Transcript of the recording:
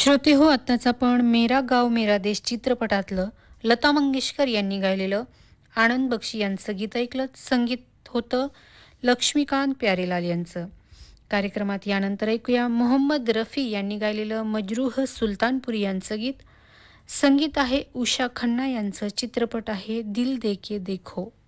श्रोते हो, आत्ताच आपण मेरा गाव मेरा देश चित्रपटातलं लता मंगेशकर यांनी गायलेलं आनंद बक्षी यांचं गीत ऐकलं. संगीत होतं लक्ष्मीकांत प्यारेलाल यांचं. कार्यक्रमात यानंतर ऐकूया मोहम्मद रफी यांनी गायलेलं मजरूह सुलतानपुरी यांचं गीत. संगीत आहे उषा खन्ना यांचं. चित्रपट आहे दिल दे के देखो.